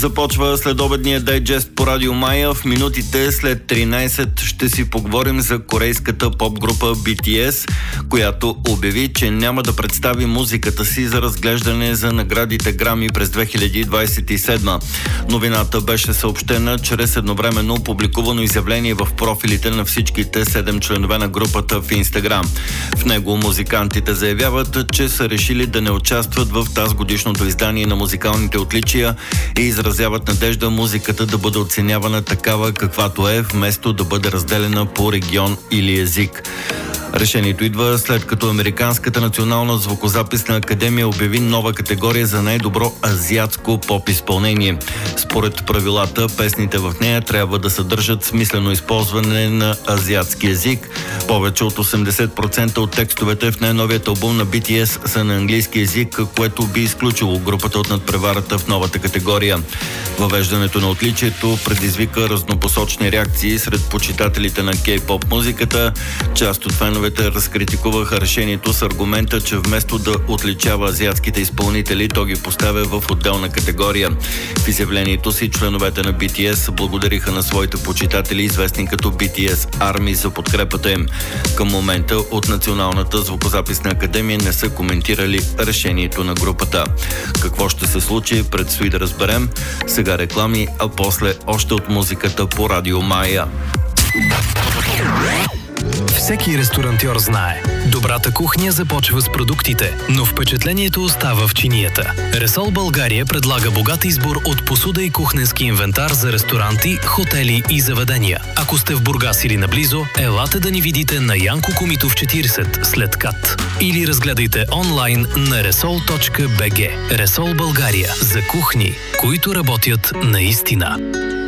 Започва следобедния дайджест по Радио Мая. В минутите след 13 ще си поговорим за корейската поп-група BTS, която обяви, че няма да представи музиката си за разглеждане за наградите Грами през 2027. Новината беше съобщена чрез едновременно публикувано изявление в профилите на всичките 7 членове на групата в Инстаграм. В него музикантите заявяват, че са решили да не участват в тазгодишното издание на музикалните отличия и изразяват надежда музиката да бъде оценявана такава каквато е, вместо да бъде разделена по регион или език. Решението идва след като Американската национална звукозаписна академия обяви нова категория за най-добро азиатско поп-изпълнение. Според правилата, песните в нея трябва да съдържат смислено използване на азиатски език. Повече от 80% от текстовете в най-новият албум на BTS са на английски език, което би изключило групата от надпреварата в новата категория. Въвеждането на отличието предизвика разнопосочни реакции сред почитателите на кей-поп музиката. Част от феновете разкритикуваха решението с аргумента, че вместо да отличава азиатските изпълнители, то ги поставя в отделна категория. В изявлението си членовете на BTS благодариха на своите почитатели, известни като BTS Army, за подкрепата им. Към момента от Националната звукозаписна академия не са коментирали решението на групата. Какво ще се случи, предстои да разберем. Сега реклами, а после още от музиката по Радио Мая. Всеки ресторантьор знае. Добрата кухня започва с продуктите, но впечатлението остава в чинията. Ресол България предлага богат избор от посуда и кухненски инвентар за ресторанти, хотели и заведения. Ако сте в Бургас или наблизо, елате да ни видите на Янко Комитов 40 след КАТ. Или разгледайте онлайн на resol.bg. Ресол България за кухни, които работят наистина.